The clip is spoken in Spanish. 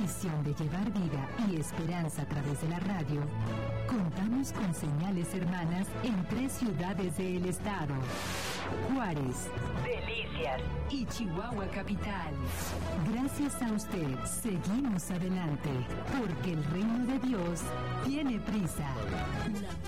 misión de llevar vida y esperanza a través de la radio, contamos con señales hermanas en 3 ciudades del estado: Juárez, Delicias y Chihuahua Capital. Gracias a usted, seguimos adelante, porque el reino de Dios tiene prisa.